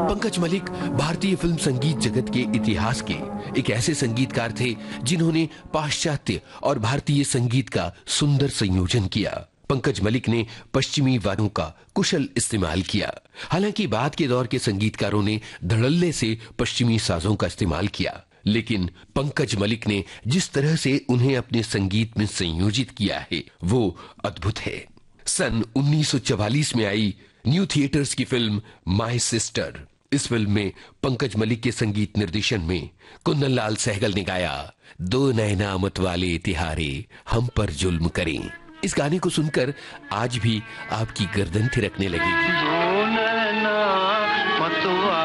पंकज मलिक भारतीय फिल्म संगीत जगत के इतिहास के एक ऐसे संगीतकार थे जिन्होंने पाश्चात्य और भारतीय संगीत का सुंदर संयोजन किया। पंकज मलिक ने पश्चिमी वाद्यों का कुशल इस्तेमाल किया। हालांकि बाद के दौर के संगीतकारों ने धड़ल्ले से पश्चिमी साजों का इस्तेमाल किया, लेकिन पंकज मलिक ने जिस तरह से उन्हें अपने संगीत में संयोजित किया है वो अद्भुत है। सन 1944 में आई न्यू थिएटर्स की फिल्म माय सिस्टर, इस फिल्म में पंकज मलिक के संगीत निर्देशन में कुन्नन लाल सहगल ने गाया दो नैना मत वाले तिहारे हम पर जुल्म करें। इस गाने को सुनकर आज भी आपकी गर्दन थिरकने लगेगी। दो नैना मत